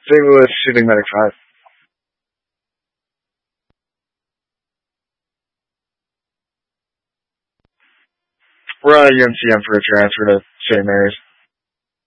St. Louis shooting medic 5. We're on a UNCM for a transfer to St. Mary's.